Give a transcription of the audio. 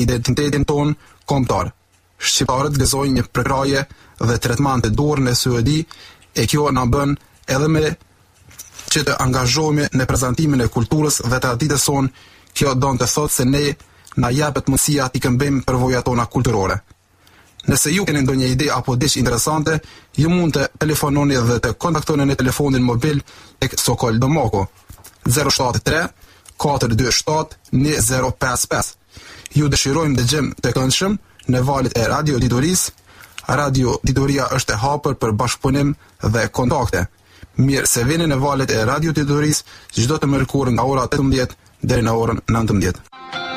identitetin ton kombëtar. Shqiptarët gëzojnë një prekraje dhe tretman të dorë në Suedi, e kjo na bën edhe me që të angazhohemi në prezantimin e kulturës dhe traditës sonë. Kjo don të thotë se ne na japet mundësia t'i këmbejmë përvojat tona kulturore. Nëse ju keni ndonjë ide apo diçka interesante, ju mund të telefononi dhe të kontaktoni në telefonin mobil tek Sokol Domoko 073 427 1055. Ju dëshirojmë dëgjem të këndshëm në valët e Radio Ditorisë. Radio Ditoria është e hapur për bashkëpunim dhe kontakte. Mirë se vini në valët e Radio Ditorisë çdo të mërkurë nga ora 18 deri në orën 19.